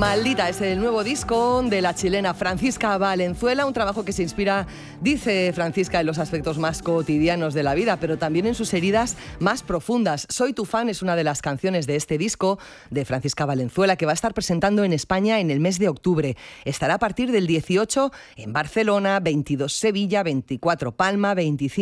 Maldita es el nuevo disco de la chilena Francisca Valenzuela, un trabajo que se inspira, dice Francisca, en los aspectos más cotidianos de la vida, pero también en sus heridas más profundas. Soy tu fan es una de las canciones de este disco de Francisca Valenzuela que va a estar presentando en España en el mes de octubre. Estará a partir del 18 en Barcelona, 22 Sevilla, 24 Palma, 25